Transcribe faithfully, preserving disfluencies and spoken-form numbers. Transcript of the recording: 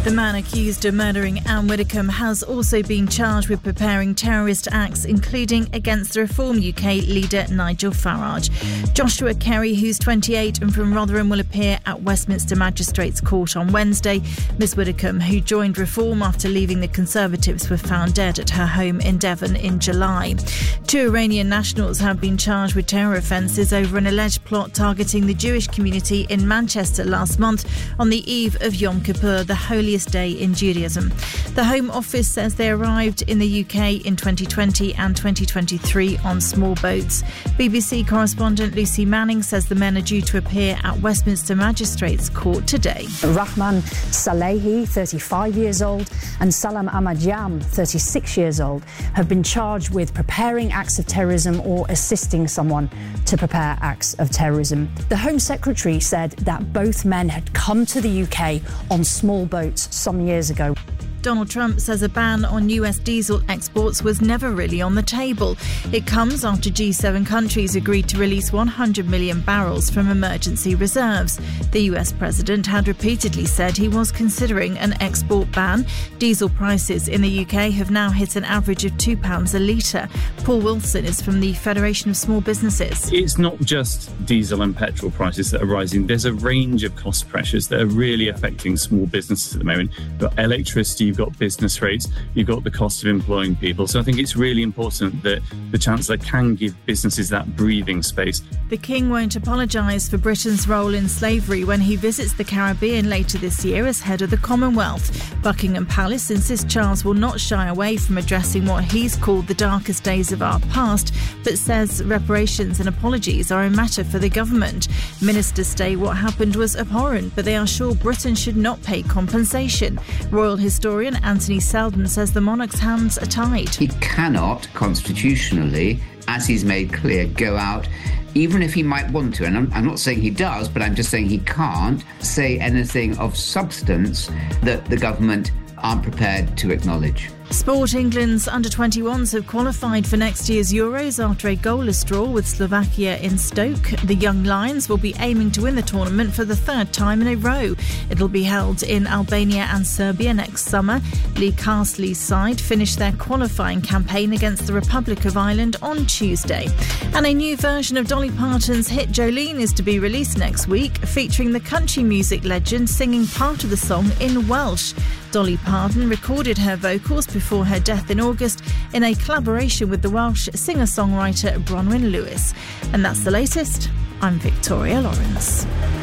The man accused of murdering Anne Widdecombe has also been charged with preparing terrorist acts, including against the Reform U K leader Nigel Farage. Joshua Kerry, who's twenty-eight and from Rotherham, will appear at Westminster Magistrates Court on Wednesday. Miss Widdecombe, who joined Reform after leaving the Conservatives, was found dead at her home in Devon in July. Two Iranian nationals have been charged with terror offences over an alleged plot targeting the Jewish community in Manchester last month on the eve of Yom Kippur, the holiest day in Judaism. The Home Office says they arrived in the U K in twenty twenty and twenty twenty-three on small boats. B B C correspondent Lucy Manning says the men are due to appear at Westminster Magistrates Court today. Rahman Salehi, thirty-five years old, and Salam Ahmadjam, thirty-six years old, have been charged with preparing acts of terrorism or assisting someone to prepare acts of terrorism. The Home Secretary said that both men had come to the U K on small boats some years ago. Donald Trump says a ban on U S diesel exports was never really on the table. It comes after G seven countries agreed to release one hundred million barrels from emergency reserves. The U S president had repeatedly said he was considering an export ban. Diesel prices in the U K have now hit an average of two pounds a litre. Paul Wilson is from the Federation of Small Businesses. It's not just diesel and petrol prices that are rising. There's a range of cost pressures that are really affecting small businesses at the moment. You've got electricity, you've got business rates, you've got the cost of employing people. So I think it's really important that the Chancellor can give businesses that breathing space. The King won't apologise for Britain's role in slavery when he visits the Caribbean later this year as head of the Commonwealth. Buckingham Palace insists Charles will not shy away from addressing what he's called the darkest days of our past, but says reparations and apologies are a matter for the government. Ministers say what happened was abhorrent, but they are sure Britain should not pay compensation. Royal historian Anthony Selden says the monarch's hands are tied. He cannot constitutionally, as he's made clear, go out, even if he might want to, and I'm, I'm not saying he does, but I'm just saying he can't say anything of substance that the government aren't prepared to acknowledge. Sport. England's under twenty-ones have qualified for next year's Euros after a goalless draw with Slovakia in Stoke. The Young Lions will be aiming to win the tournament for the third time in a row. It'll be held in Albania and Serbia next summer. Lee Castley's side finished their qualifying campaign against the Republic of Ireland on Tuesday. And a new version of Dolly Parton's hit Jolene is to be released next week, featuring the country music legend singing part of the song in Welsh. Dolly Parton recorded her vocals before her death in August in a collaboration with the Welsh singer-songwriter Bronwyn Lewis. And that's the latest. I'm Victoria Lawrence.